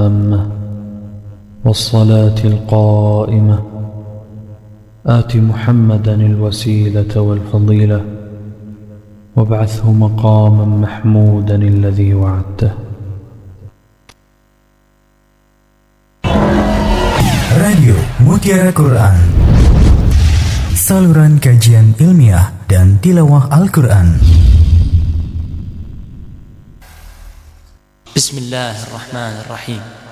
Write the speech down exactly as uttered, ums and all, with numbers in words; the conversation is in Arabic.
التامة والصلاة القائمة آت محمدا الوسيلة والفضيلة وابعثه مقاما محمودا الذي وعدته. Radio Mutiara Quran, saluran kajian ilmiah dan tilawah Al-Quran. Bismillahirrahmanirrahim.